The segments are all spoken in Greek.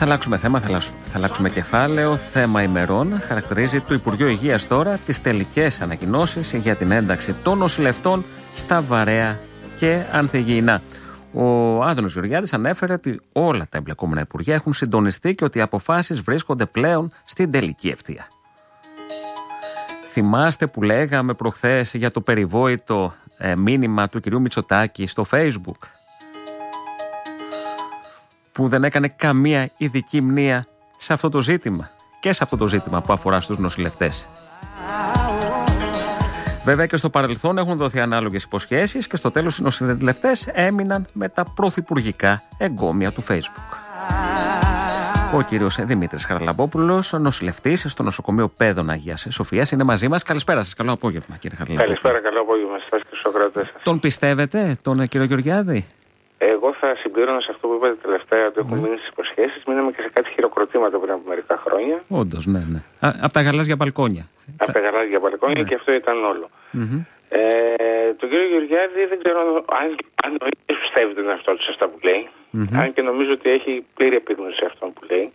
Θα αλλάξουμε θέμα, θα αλλάξουμε κεφάλαιο. Θέμα ημερών χαρακτηρίζει το Υπουργείο Υγείας τώρα τις τελικές ανακοινώσεις για την ένταξη των νοσηλευτών στα βαρέα και ανθυγιεινά. Ο Άδωνος Γεωργιάδης ανέφερε ότι όλα τα εμπλεκόμενα υπουργεία έχουν συντονιστεί και ότι οι αποφάσεις βρίσκονται πλέον στην τελική ευθεία. Θυμάστε που λέγαμε προχθές για το περιβόητο μήνυμα του κυρίου Μητσοτάκη στο Facebook, που δεν έκανε καμία ειδική μνήα σε αυτό το ζήτημα και σε αυτό το ζήτημα που αφορά στους νοσηλευτές. Βέβαια και στο παρελθόν έχουν δοθεί ανάλογες υποσχέσεις και στο τέλος οι νοσηλευτές έμειναν με τα πρωθυπουργικά εγκόμια του Facebook. Ο κύριος Δημήτρης Χαραλαμπόπουλος, νοσηλευτής στο νοσοκομείο Παίδων Αγίας Σοφίας, είναι μαζί μας. Καλησπέρα σας, καλό απόγευμα κύριε Χαραλαμπόπουλο. Καλησπέρα, καλό απόγευμα σας και στους ακροατές σας. Τον πιστεύετε τον κύριο Γεωργιάδη? Εγώ θα συμπλήρωνα σε αυτό που είπατε τελευταία, ότι έχουν μείνει στις υποσχέσεις. Μείναμε και σε κάτι χειροκροτήματα πριν από μερικά χρόνια. Όντως, ναι. Από τα γαλάζια μπαλκόνια. Από τα γαλάζια μπαλκόνια, και αυτό ήταν όλο. Τον κύριο Γεωργιάδη δεν ξέρω αν ο ίδιος πιστεύει τον εαυτό του σε αυτά που λέει. Αν και νομίζω ότι έχει πλήρη επίγνωση σε αυτό που λέει.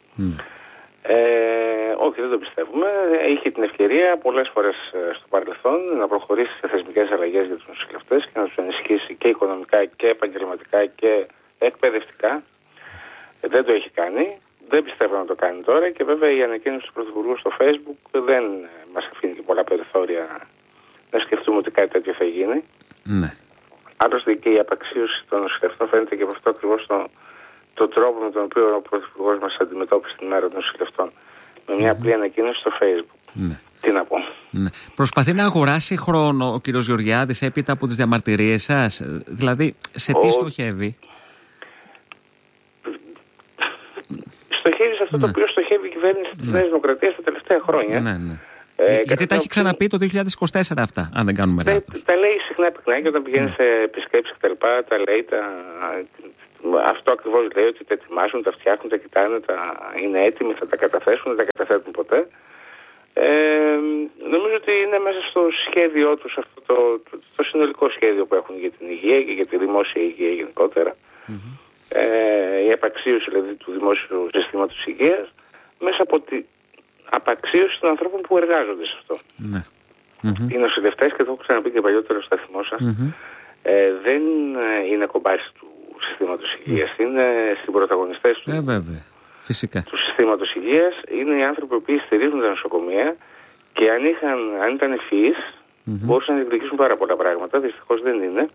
Όχι, δεν το πιστεύουμε. Είχε την ευκαιρία πολλές φορές στο παρελθόν να προχωρήσει σε θεσμικές αλλαγές για τους νοσηλευτές και να τους ενισχύσει και οικονομικά και επαγγελματικά και εκπαιδευτικά. Δεν το έχει κάνει. Δεν πιστεύω να το κάνει τώρα, και βέβαια η ανακοίνωση του Πρωθυπουργού στο Facebook δεν μας αφήνει και πολλά περιθώρια να σκεφτούμε ότι κάτι τέτοιο θα γίνει. Ναι. Άλλωστε και η απαξίωση των νοσηλευτών φαίνεται και από αυτό ακριβώς τον τρόπο με τον οποίο ο Πρωθυπουργός μας αντιμετώπισε την μέρα των νοσηλευτών. Με μια απλή ανακοίνωση στο Facebook. Ναι. Τι να πω. Ναι. Προσπαθεί να αγοράσει χρόνο ο κύριος Γεωργιάδης έπειτα από τις διαμαρτυρίες σας? Δηλαδή, σε τι στοχεύει? Στοχεύει σε αυτό το οποίο στοχεύει η κυβέρνηση της Νέας Δημοκρατίας τα τελευταία χρόνια. Ναι. Γιατί τα έχει ξαναπεί το 2024 αυτά, αν δεν κάνουμε λάθος. Τα λέει συχνά πυκνά και όταν πηγαίνει σε επισκέψεις κτλ. Τα λέει, αυτό ακριβώς λέει, ότι τα ετοιμάζουν, τα φτιάχνουν, τα κοιτάνε, είναι έτοιμοι, θα τα καταθέσουν, δεν τα καταθέτουν ποτέ. Νομίζω ότι είναι μέσα στο σχέδιό τους αυτό το συνολικό σχέδιο που έχουν για την υγεία και για τη δημόσια υγεία γενικότερα. Η επαξίωση δηλαδή του δημόσιου συστήματος υγείας μέσα από την απαξίωση των ανθρώπων που εργάζονται σε αυτό. Οι νοσηλευτές, και το έχω ξαναπεί και παλιότερα στο σταθμό σας, δεν είναι κομπάρσι του συστήματος υγείας, είναι συμπροταγωνιστές του συστήματος υγείας. Είναι οι άνθρωποι που στηρίζουν τα νοσοκομεία και αν ήταν ευφυείς μπορούσαν να διεκδικήσουν πάρα πολλά πράγματα. Δυστυχώς δεν είναι.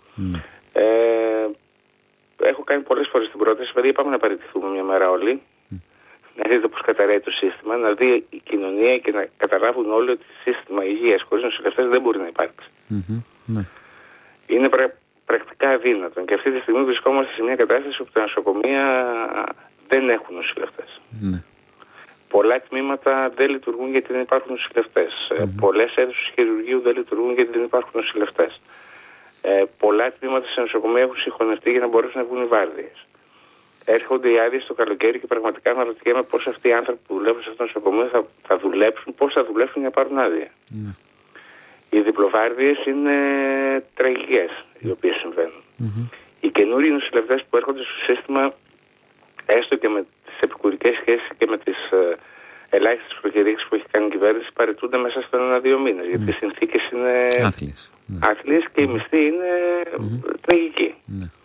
Έχω κάνει πολλές φορές την πρόταση, δηλαδή πάμε να παραιτηθούμε μια μέρα όλοι, να δείτε πώς καταραίει το σύστημα, να δει η κοινωνία και να καταλάβουν όλοι ότι σύστημα υγείας χωρίς νοσηλευτές δεν μπορεί να υπάρξει. Είναι πρακτικά αδύνατο, και αυτή τη στιγμή βρισκόμαστε σε μια κατάσταση όπου τα νοσοκομεία δεν έχουν νοσηλευτές. Πολλά τμήματα δεν λειτουργούν γιατί δεν υπάρχουν νοσηλευτές. Πολλές αίθουσες χειρουργείου δεν λειτουργούν γιατί δεν υπάρχουν νοσηλευτές. Πολλά τμήματα σε νοσοκομεία έχουν συγχωνευτεί για να μπορέσουν να βγουν οι βάρδιες. Έρχονται οι άδειες το καλοκαίρι και πραγματικά αναρωτιέμαι πώς αυτοί οι άνθρωποι που δουλεύουν σε αυτό το νοσοκομείο θα δουλέψουν, πώς θα δουλέψουν για να πάρουν άδεια. Οι διπλοβάρδιες είναι τραγικές οι οποίες συμβαίνουν. Οι καινούριοι νοσηλευτές που έρχονται στο σύστημα, έστω και με τις επικουρικές σχέσεις και με τις ελάχιστες προκηρύξεις που έχει κάνει η κυβέρνηση, παραιτούνται μέσα στον 1-2 μήνες. Γιατί οι συνθήκες είναι άθλιες και η μισθή είναι τραγική.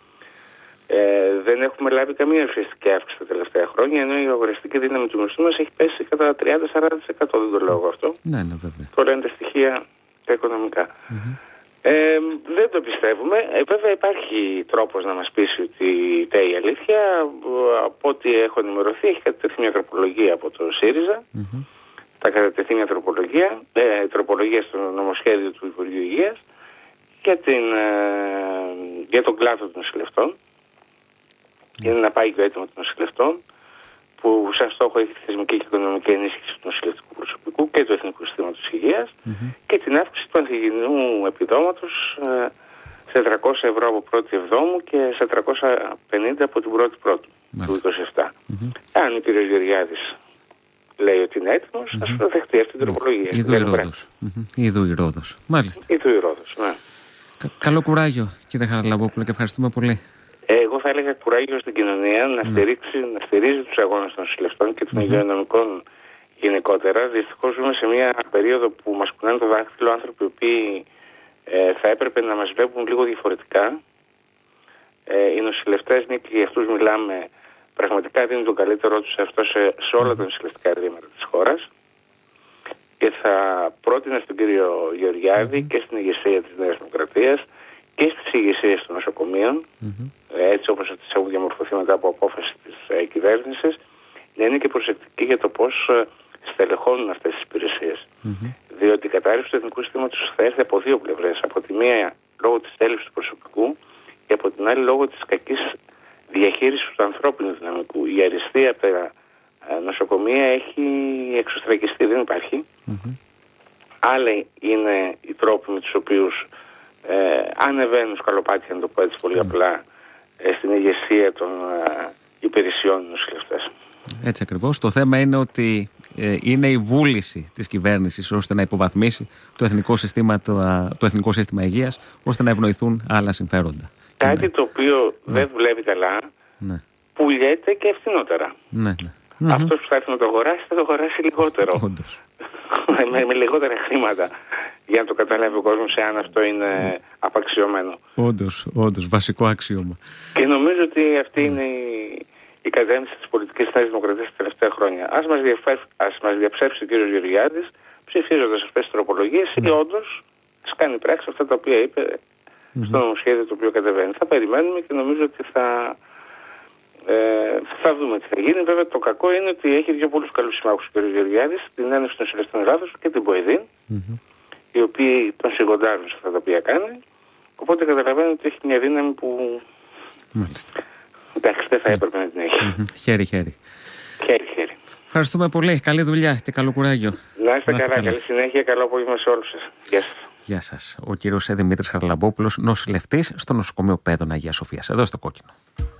Δεν έχουμε λάβει καμία ουσιαστική αύξηση τα τελευταία χρόνια, ενώ η αγοραστική δύναμη του μισθού μας έχει πέσει κατά 30-40%. Δεν το λέω εγώ αυτό. Το λένε τα στοιχεία τα οικονομικά. Δεν το πιστεύουμε. Βέβαια υπάρχει τρόπος να μας πείσει ότι η αλήθεια. Από ό,τι έχω ενημερωθεί, έχει κατατεθεί μια τροπολογία από το ΣΥΡΙΖΑ. Θα κατατεθεί μια τροπολογία στο νομοσχέδιο του Υπουργείου Υγείας για τον κλάδο των νοσηλευτών. Είναι να πάει και το αίτημα των νοσηλευτών, που σαν στόχο έχει τη θεσμική και οικονομική ενίσχυση του νοσηλευτικού προσωπικού και του Εθνικού Συστήματος Υγείας και την αύξηση του ανθυγιεινού επιδόματος σε 300 ευρώ από 1η Εβδόμου και σε 350 από την 1η Πρώτου του 2027. Αν ο κ. Γεωργιάδης λέει ότι είναι έτοιμος, ας το δεχτεί αυτή την τροπολογία. Ιδού η Ρόδος. Μάλιστα. Ιδού η Ρόδος, ναι. Καλό κουράγιο, κύριε Χαραλαμπόπουλο, και ευχαριστούμε πολύ. Εγώ θα έλεγα κουράγιο στην κοινωνία να στηρίζει τους αγώνες των νοσηλευτών και των υγειονομικών γενικότερα. Δυστυχώς ζούμε σε μια περίοδο που μας κουνάνε το δάχτυλο άνθρωποι οι οποίοι θα έπρεπε να μας βλέπουν λίγο διαφορετικά. Οι νοσηλευτές, μια και για αυτούς μιλάμε, πραγματικά δίνουν τον καλύτερό τους αυτό σε όλα τα νοσηλευτικά ιδρύματα της χώρας. Και θα πρότεινα στον κύριο Γεωργιάδη και στην ηγεσία της Νέας Δημοκρατίας και στις ηγεσίες των νοσοκομείων, έτσι όπως αυτές έχουν διαμορφωθεί μετά από απόφαση της κυβέρνησης, να είναι και προσεκτικοί για το πώς στελεχώνουν αυτές τις υπηρεσίες. Διότι η κατάρρευση του εθνικού συστήματος θα έρθει από δύο πλευρές. Από τη μία λόγω της έλλειψης του προσωπικού και από την άλλη λόγω της κακής διαχείρισης του ανθρώπινου δυναμικού. Η αριστεία από τα νοσοκομεία έχει εξωστρακιστεί, δεν υπάρχει. Άλλοι είναι οι τρόποι με τους οποίους ανεβαίνουν σκαλοπάτια, να το πω έτσι πολύ απλά, στην ηγεσία των υπηρεσιών νοσηλευτές. Έτσι ακριβώς. Το θέμα είναι ότι είναι η βούληση της κυβέρνησης ώστε να υποβαθμίσει το εθνικό σύστημα υγείας, ώστε να ευνοηθούν άλλα συμφέροντα. Κάτι το οποίο δεν δουλεύει καλά, πουλιέται και ευθυνότερα. Αυτός που θα έρθει να το αγοράσει θα το αγοράσει λιγότερο. Όντως. με λιγότερα χρήματα, για να το καταλάβει ο κόσμος εάν αυτό είναι απαξιωμένο. Όντως, βασικό αξίωμα. Και νομίζω ότι αυτή είναι η κατεύθυνση της πολιτικής Νέας Δημοκρατίας τα τελευταία χρόνια. Ας μας διαψεύσει ο κύριος Γεωργιάδης ψηφίζοντας αυτές τις τροπολογίες ή όντως ας κάνει πράξη αυτά τα οποία είπε στο νομοσχέδιο το οποίο κατεβαίνει. Θα περιμένουμε και νομίζω ότι θα δούμε τι θα γίνει. Βέβαια το κακό είναι ότι έχει δύο πολλούς καλούς συμμάχους ο κ. Γεωργιάδης, την Ένωση των Νοσηλευτών Ελλάδος και την ΠΟΕΔΗΝ, οι οποίοι τον σιγοντάρουν σε αυτά τα οποία κάνει. Οπότε καταλαβαίνω ότι έχει μια δύναμη που εντάξει, δεν θα έπρεπε να την έχει. Χέρι-χέρι. Ευχαριστούμε πολύ. Καλή δουλειά και καλό κουράγιο. Να είστε καλά. Καλή συνέχεια. Καλό απόγευμα σε όλους σας. Γεια σας. Γεια σας. Ο κύριος Δημήτρης Χαραλαμπόπουλος, νοσηλευτής στο νοσοκομείο Πέδων Αγίας Σοφίας. Εδώ στο Κόκκινο.